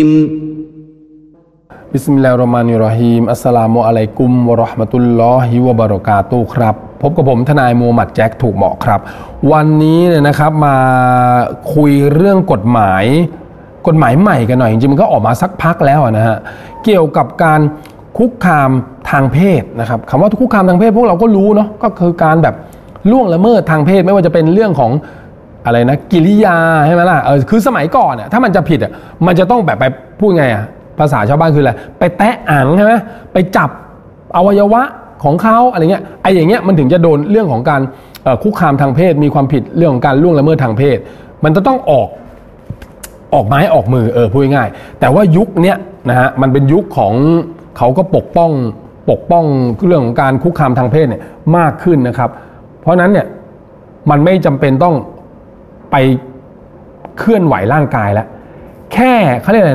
บิสมิลลาฮิรเราะห์มานิรเราะฮีมอัสสลามุอะลัยกุมวะเราะห์มะตุลลอฮิวะบะเราะกาตุฮ์ครับพบกับผมทนายมูฮัมหมัดแจ็คถูกเหมาะครับวันนี้เนี่ยนะครับมาคุยเรื่องกฎหมายใหม่กันหน่อยจริงๆมันก็ออกมาสักพักแล้วนะฮะเกี่ยวกับการคุกคามทางเพศนะครับคำว่าคุกคามทางเพศพวกเราก็รู้เนาะก็คือการแบบล่วงละเมิดทางเพศไม่ว่าจะเป็นเรื่องของอะไรนะกิริยาใช่ไหมล่ะคือสมัยก่อนถ้ามันจะผิดมันจะต้องแบบไปพูดไงภาษาชาวบ้านคืออะไรไปแตะอังใช่ไหมไปจับอวัยวะของเขาอะไรเงี้ยอย่างเงี้ยมันถึงจะโดนเรื่องของการคุกคามทางเพศมีความผิดเรื่องของการล่วงละเมิดทางเพศมันจะต้องออกไม้ออกมือพูดง่ายแต่ว่ายุคเนี้ยนะฮะมันเป็นยุคของเขาก็ปกป้องเรื่องของการคุกคามทางเพศเนี่ยมากขึ้นนะครับเพราะนั้นเนี่ยมันไม่จำเป็นต้องไปเคลื่อนไหวร่างกายแล้วแค่เขาเรียกอะไร